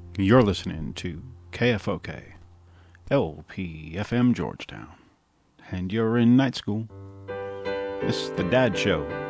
You're listening to KFOK, LPFM Georgetown, and you're in night school. This is the Dad Show